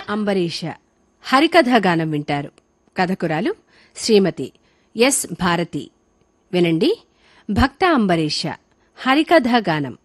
అంబరీష హరికథాగానం వింటారు. కథకురాలు శ్రీమతి ఎస్ భారతి. వినండి, భక్త అంబరీష హరికథాగానం.